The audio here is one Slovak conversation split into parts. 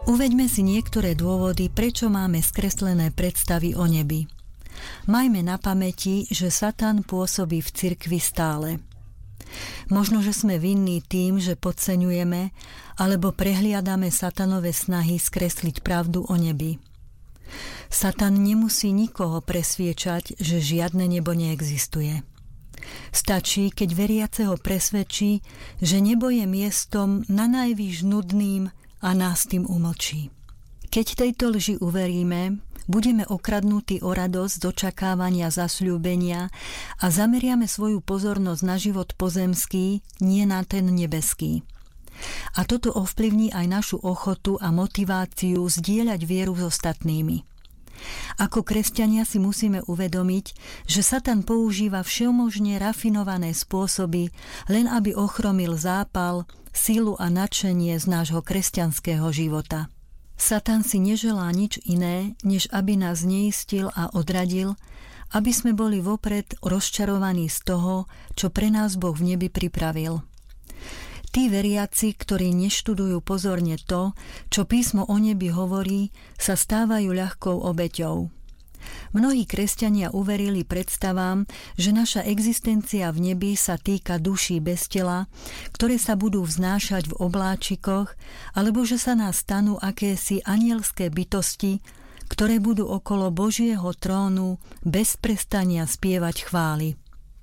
Uveďme si niektoré dôvody, prečo máme skreslené predstavy o nebi. Majme na pamäti, že Satan pôsobí v cirkvi stále. Možno, že sme vinní tým, že podceňujeme alebo prehliadame satanové snahy skresliť pravdu o nebi. Satan nemusí nikoho presviečať, že žiadne nebo neexistuje. Stačí, keď veriaceho presvedčí, že nebo je miestom nanajvýš nudným a nás tým umlčí. Keď tejto lži uveríme, budeme okradnutí o radosť z očakávania zasľúbenia a zameriame svoju pozornosť na život pozemský, nie na ten nebeský. A toto ovplyvní aj našu ochotu a motiváciu zdieľať vieru s ostatnými. Ako kresťania si musíme uvedomiť, že Satan používa všemožne rafinované spôsoby, len aby ochromil zápal, silu a nadšenie z nášho kresťanského života. Satan si neželá nič iné, než aby nás neistil a odradil, aby sme boli vopred rozčarovaní z toho, čo pre nás Boh v nebi pripravil. Tí veriaci, ktorí neštudujú pozorne to, čo písmo o nebi hovorí, sa stávajú ľahkou obeťou. Mnohí kresťania uverili predstavám, že naša existencia v nebi sa týka duší bez tela, ktoré sa budú vznášať v obláčikoch, alebo že sa nás stanú akési anielské bytosti, ktoré budú okolo Božieho trónu bez prestania spievať chvály.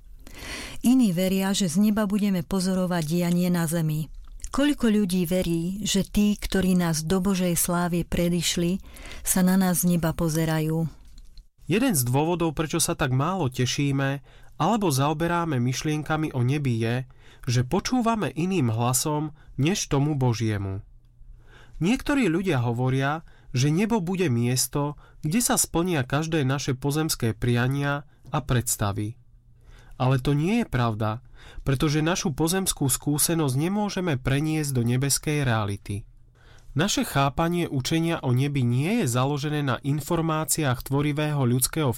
Iní veria, že z neba budeme pozorovať dianie na zemi. Koľko ľudí verí, že tí, ktorí nás do Božej slávy predišli, sa na nás z neba pozerajú? Jeden z dôvodov, prečo sa tak málo tešíme alebo zaoberáme myšlienkami o nebi je, že počúvame iným hlasom než tomu Božiemu. Niektorí ľudia hovoria, že nebo bude miesto, kde sa splnia každé naše pozemské priania a predstavy. Ale to nie je pravda, pretože našu pozemskú skúsenosť nemôžeme preniesť do nebeskej reality. Naše chápanie učenia o nebi nie je založené na informáciách tvorivého ľudského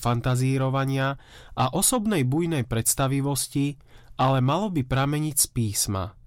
fantazírovania a osobnej bujnej predstavivosti, ale malo by prameniť z písma.